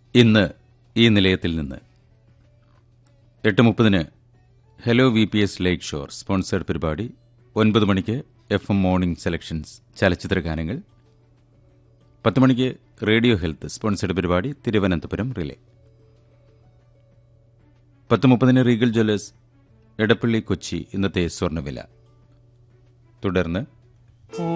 ഇന്ന് ഈ നിലയത്തിൽ നിന്ന് 8:30 hello VPS light shore sponsored പരിപാടി. 9 മണിക്ക് FM മോർണിംഗ് സെലക്ഷൻസ് ചലച്ചിത്ര ഗാനങ്ങൾ. 10 മണിക്ക് റേഡിയോ ഹെൽത്ത് സ്പോൺസേഡ് പരിപാടി Thiruvananthapuram relay. 10:30 Regal Jewellers Edappally Kochi ഇന്നത്തെ സ്വർണ്ണവില. തുടർന്ന്